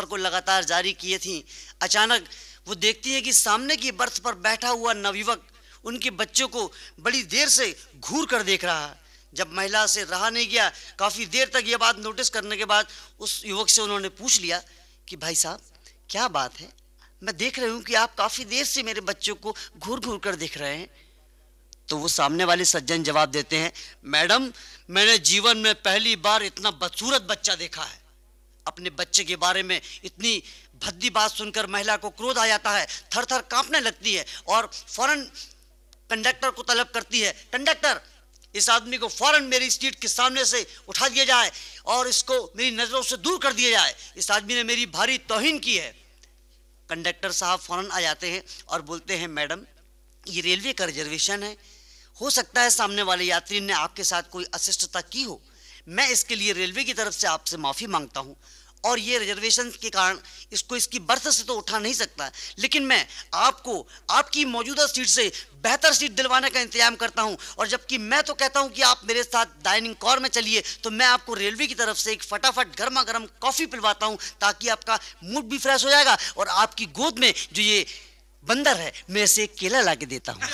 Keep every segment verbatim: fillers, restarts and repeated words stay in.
को लगातार जारी किए थी, अचानक वो देखती हैं कि सामने की बर्थ पर बैठा हुआ नवयुवक उनके बच्चों को बड़ी देर से घूर कर देख रहा है। जब महिला से रहा नहीं गया, काफ़ी देर तक ये बात नोटिस करने के बाद उस युवक से उन्होंने पूछ लिया कि भाई साहब क्या बात है, मैं देख रही हूँ कि आप काफ़ी देर से मेरे बच्चों को घूर घूर कर देख रहे हैं। तो वो सामने वाले सज्जन जवाब देते हैं, मैडम मैंने जीवन में पहली बार इतना बदसूरत बच्चा देखा है। अपने बच्चे के बारे में इतनी भद्दी बात सुनकर महिला को क्रोध आ जाता है, थर थर कांपने लगती है और फौरन कंडक्टर को तलब करती है, कंडक्टर इस आदमी को फौरन मेरी सीट के सामने से उठा दिया जाए और इसको मेरी नज़रों से दूर कर दिया जाए, इस आदमी ने मेरी भारी तौहीन की है। कंडक्टर साहब फौरन आ जाते हैं और बोलते हैं, मैडम ये रेलवे का रिजर्वेशन है, हो सकता है सामने वाले यात्री ने आपके साथ कोई अशिष्टता की हो, मैं इसके लिए रेलवे की तरफ से आपसे माफ़ी मांगता हूँ और ये रिजर्वेशन के कारण इसको इसकी बर्थ से तो उठा नहीं सकता, लेकिन मैं आपको आपकी मौजूदा सीट से बेहतर सीट दिलवाने का इंतजाम करता हूं। और जबकि मैं तो कहता हूं कि आप मेरे साथ डाइनिंग कार में चलिए, तो मैं आपको रेलवे की तरफ से एक फटाफट गर्मा गर्म कॉफ़ी पिलवाता हूं ताकि आपका मूड भी फ्रेश हो जाएगा और आपकी गोद में जो ये बंदर है मैं इसे एक केला ला के देता हूँ।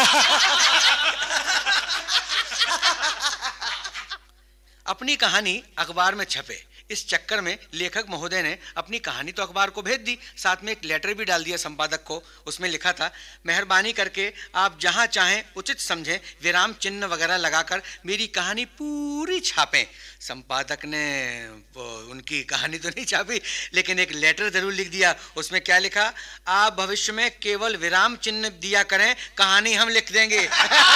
अपनी कहानी अखबार में छपे, इस चक्कर में लेखक महोदय ने अपनी कहानी तो अखबार को भेज दी, साथ में एक लेटर भी डाल दिया संपादक को। उसमें लिखा था, मेहरबानी करके आप जहां चाहें उचित समझें विराम चिन्ह वगैरह लगाकर मेरी कहानी पूरी छापें। संपादक ने वो उनकी कहानी तो नहीं छापी, लेकिन एक लेटर जरूर लिख दिया। उसमें क्या लिखा, आप भविष्य में केवल विराम चिन्ह दिया करें, कहानी हम लिख देंगे।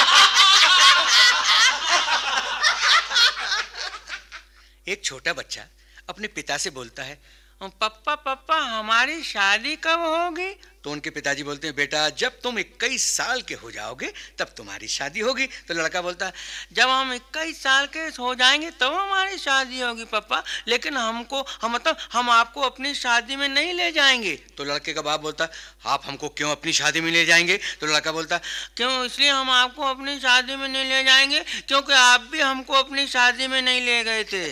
एक छोटा बच्चा अपने पिता से बोलता है, पप्पा पप्पा हमारी शादी कब होगी? तो उनके पिताजी बोलते हैं, बेटा जब तुम इक्कीस साल के हो जाओगे तब तुम्हारी शादी होगी। तो लड़का बोलता है, जब हम इक्कीस साल के हो जाएंगे तब हमारी शादी होगी पापा, लेकिन हमको हम मतलब हम आपको अपनी शादी में नहीं ले जाएंगे। तो लड़के का बाप बोलता है, आप हमको क्यों अपनी शादी में ले जाएंगे? तो लड़का बोलता है, क्यों इसलिए हम आपको अपनी शादी में नहीं ले जाएंगे क्योंकि आप भी हमको अपनी शादी में नहीं ले गए थे।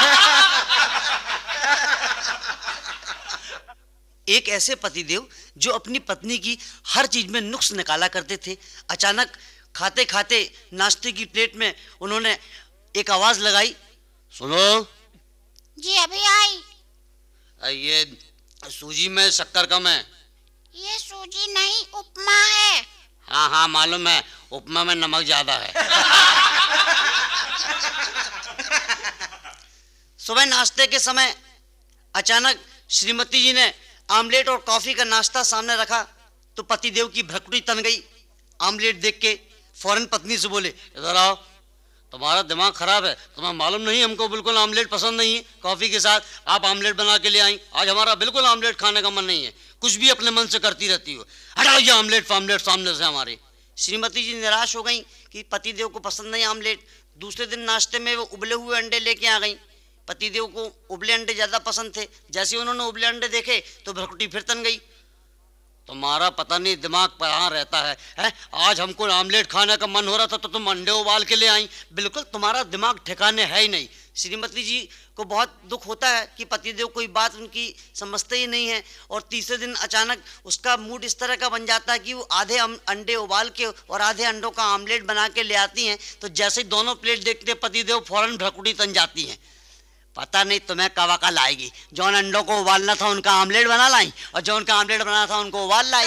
एक ऐसे पतिदेव जो अपनी पत्नी की हर चीज में नुक्स निकाला करते थे, अचानक खाते खाते नाश्ते की प्लेट में उन्होंने एक आवाज लगाई, सुनो जी अभी आई। ये सूजी में शक्कर कम है। ये सूजी नहीं उपमा है। हाँ हाँ मालूम है, उपमा में नमक ज्यादा है। सुबह नाश्ते के समय अचानक श्रीमती जी ने आमलेट और कॉफी का नाश्ता सामने रखा तो पतिदेव की भ्रकुटी तन गई। आमलेट देख के फौरन पत्नी से बोले, इधर आओ, तुम्हारा दिमाग खराब है, तुम्हें मालूम नहीं हमको बिल्कुल आमलेट पसंद नहीं है, कॉफी के साथ आप आमलेट बना के ले आई, आज हमारा बिल्कुल आमलेट खाने का मन नहीं है, कुछ भी अपने मन से करती रहती हो, हटाओ ये आमलेट फामलेट सामने से हमारे। श्रीमती जी निराश हो गई कि पतिदेव को पसंद नहीं आमलेट। दूसरे दिन नाश्ते में वो उबले हुए अंडे लेके आ गई। पतिदेव को उबले अंडे ज्यादा पसंद थे, जैसे उन्होंने उबले अंडे देखे तो भ्रकुटी फिर तन गई। तुम्हारा पता नहीं दिमाग कहाँ रहता है, है? आज हमको आमलेट खाने का मन हो रहा था तो तुम अंडे उबाल के ले आई, बिल्कुल तुम्हारा दिमाग ठिकाने है ही नहीं। श्रीमती जी को बहुत दुख होता है कि पतिदेव कोई बात उनकी समझते ही नहीं है और तीसरे दिन अचानक उसका मूड इस तरह का बन जाता है कि वो आधे अंडे उबाल के और आधे अंडों का आमलेट बना के ले आती हैं, तो जैसे दोनों प्लेट देखते पतिदेव फौरन भ्रकुटी तन जाती हैं। पता नहीं तुम्हें कब अकल आएगी, जौन अंडों को उबालना था उनका आमलेट बना लाई और जौन का आमलेट बनाना था उनको उबाल लाई।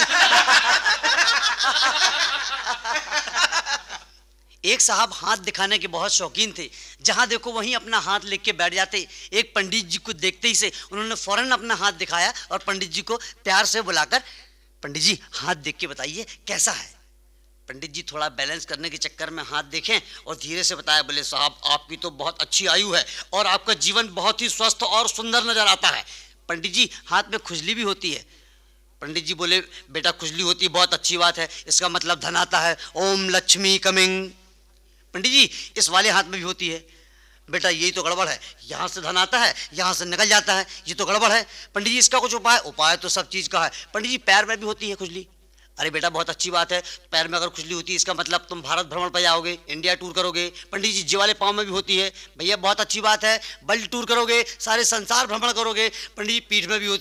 एक साहब हाथ दिखाने के बहुत शौकीन थे, जहां देखो वहीं अपना हाथ लेके के बैठ जाते। एक पंडित जी को देखते ही से उन्होंने फौरन अपना हाथ दिखाया और पंडित जी को प्यार से बुलाकर, पंडित जी हाथ देख के बताइए कैसा है। पंडित जी थोड़ा बैलेंस करने के चक्कर में हाथ देखें और धीरे से बताया, बोले साहब आपकी तो बहुत अच्छी आयु है और आपका जीवन बहुत ही स्वस्थ और सुंदर नजर आता है। पंडित जी हाथ में खुजली भी होती है। पंडित जी बोले, बेटा खुजली होती बहुत अच्छी बात है, इसका मतलब धन आता है, ओम लक्ष्मी कमिंग। पंडित जी इस वाले हाथ में भी होती है। बेटा यही तो गड़बड़ है, यहाँ से धन आता है यहाँ से निकल जाता है, ये तो गड़बड़ है। पंडित जी इसका कुछ उपाय? उपाय तो सब चीज का है। पंडित जी पैर में भी होती है खुजली। अरे बेटा बहुत अच्छी बात है, पैर में अगर खुजली होती है इसका मतलब तुम भारत भ्रमण पर जाओगे, इंडिया टूर करोगे। पंडित जी जी वाले पाँव में भी होती है, भैया बहुत अच्छी बात है, वर्ल्ड टूर करोगे, सारे संसार भ्रमण करोगे। पंडित जी पीठ में भी होती